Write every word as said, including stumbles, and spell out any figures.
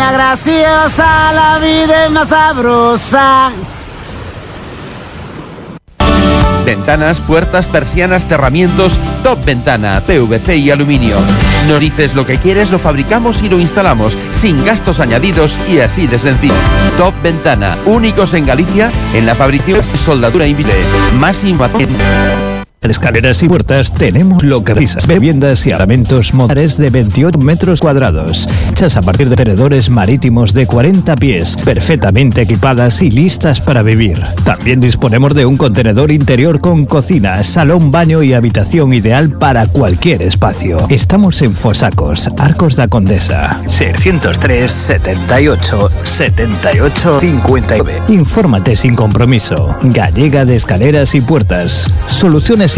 vida graciosa, la vida es más sabrosa. Ventanas, puertas, persianas, cerramientos, Top Ventana, P V C y aluminio. Nos dices lo que quieres, lo fabricamos y lo instalamos, sin gastos añadidos y así de sencillo. Top Ventana, únicos en Galicia, en la fabricación y soldadura invisible. Más información. En Escaleras y Puertas tenemos lo que precisas: viviendas y arrendamientos modulares de veintiocho metros cuadrados, hechas a partir de tenedores marítimos de cuarenta pies, perfectamente equipadas y listas para vivir. También disponemos de un contenedor interior con cocina, salón, baño y habitación ideal para cualquier espacio. Estamos en Fosacos, Arcos da Condesa, seiscientos tres, setenta y ocho, setenta y ocho, cincuenta y nueve. Infórmate sin compromiso. Gallega de Escaleras y Puertas. Soluciones